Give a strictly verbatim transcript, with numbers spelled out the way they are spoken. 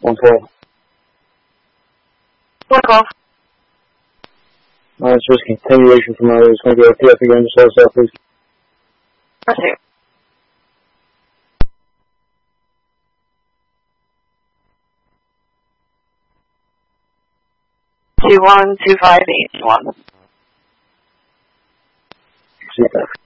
one twelve. one twelve. Uh, it's just continuation from earlier. It's going to be a P F again, just let us know, please. That's it. Two one two five eight one. See you back.